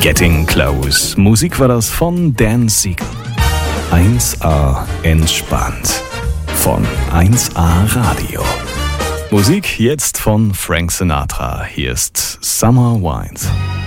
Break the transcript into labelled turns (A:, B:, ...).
A: Getting Close. Musik war das von Dan Siegel. 1A entspannt. Von 1A Radio. Musik jetzt von Frank Sinatra. Hier ist Summer Wines.